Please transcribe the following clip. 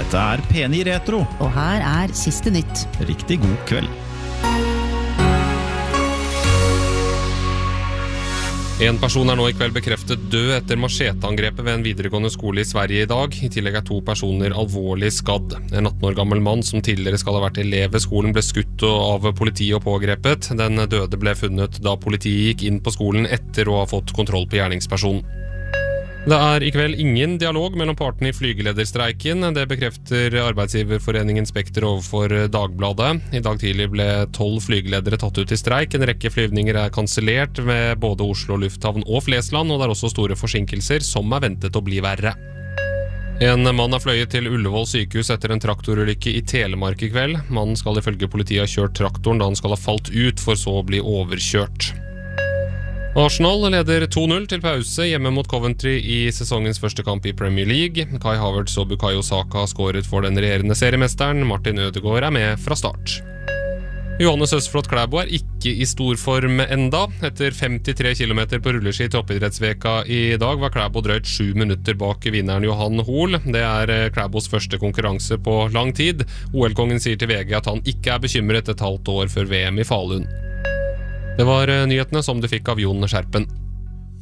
Dette P9 Retro. Og her siste nytt. Riktig god kveld. En person nå I kveld bekreftet død etter macheteangrepet ved en videregående skole I Sverige I dag. I tillegg 2 personer alvorlig skadd. En 18 år gammel mann som tidligere skal ha vært elev ved skolen ble skutt av politiet og pågrepet. Den døde ble funnet da politiet gikk inn på skolen etter å ha fått kontroll på gjerningspersonen. Det I kveld ingen dialog mellom partene I flygelederstreiken. Det bekrefter arbeidsgiverforeningen Spekter overfor Dagbladet. I dag tidlig ble 12 flygeledere tatt ut I streik. En rekke flyvninger kansellert ved både Oslo Lufthavn og Flesland, og det også store forsinkelser som ventet å bli verre. En mann fløyet til Ullevål sykehus etter en traktorulykke I Telemark I kveld. Mannen skal ifølge politiet ha kjørt traktoren da han skal ha falt ut for så å bli overkjørt. Arsenal leder 2-0 til pause hjemme mot Coventry I sesongens første kamp I Premier League. Kai Havertz og Bukayo Saka har skåret for den regjerende seriemesteren. Martin Ødegaard med fra start. Johannes Østflot Klæbo ikke I stor form enda. Etter 53 kilometer på rulleski I toppidrettsveka I dag var Klæbo drøyt 7 minutter bak vinneren Johan Hoel. Det Klæbos første konkurranse på lang tid. OL-kongen sier til VG at han ikke bekymret et halvt år før VM I Falun. Det var nyhetene som du fikk av Jon Skjerpen.